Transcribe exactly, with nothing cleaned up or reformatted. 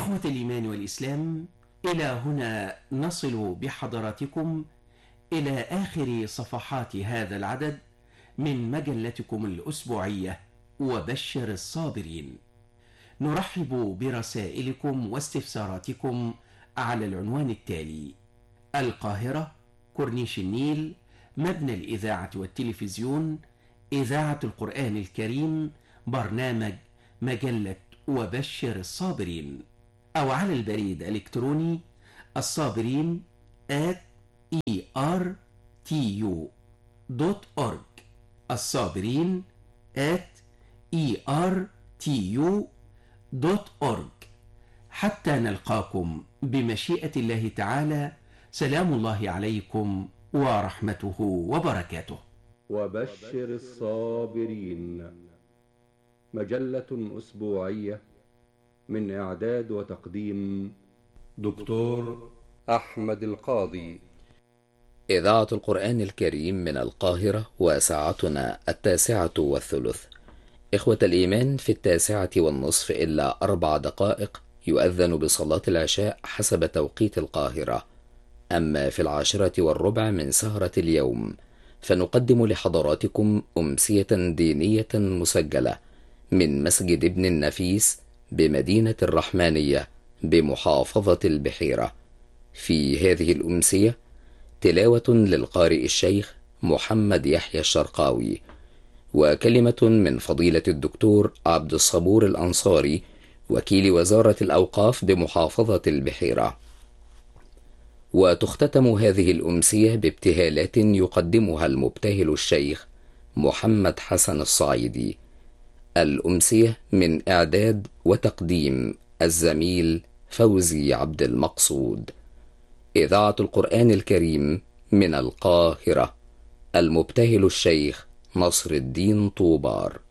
إخوة الإيمان والإسلام، إلى هنا نصل بحضراتكم إلى آخر صفحات هذا العدد من مجلتكم الأسبوعية وبشر الصابرين. نرحب برسائلكم واستفساراتكم على العنوان التالي: القاهرة، كورنيش النيل، مبنى الإذاعة والتلفزيون، إذاعة القرآن الكريم، برنامج مجلة وبشر الصابرين، أو على البريد الإلكتروني الصابرين آت إي آر تي يو دوت أورج، الصابرين آت إي آر تي يو دوت أورج. حتى نلقاكم بمشيئة الله تعالى، سلام الله عليكم ورحمته وبركاته. وبشر الصابرين، مجلة أسبوعية من إعداد وتقديم دكتور أحمد القاضي. إذاعة القرآن الكريم من القاهرة، وساعتنا التاسعة والثلث. إخوة الإيمان، في التاسعة والنصف إلا أربع دقائق يؤذن بصلاة العشاء حسب توقيت القاهرة. أما في العاشرة والربع من سهرة اليوم فنقدم لحضراتكم أمسية دينية مسجلة من مسجد ابن النفيس بمدينة الرحمانية بمحافظة البحيرة. في هذه الأمسية تلاوة للقارئ الشيخ محمد يحيى الشرقاوي، وكلمة من فضيلة الدكتور عبد الصبور الأنصاري وكيل وزارة الأوقاف بمحافظة البحيرة. وتختتم هذه الأمسية بابتهالات يقدمها المبتهل الشيخ محمد حسن الصعيدي. الأمسية من إعداد وتقديم الزميل فوزي عبد المقصود. إذاعة القرآن الكريم من القاهرة، المبتهل الشيخ نصر الدين طوبار.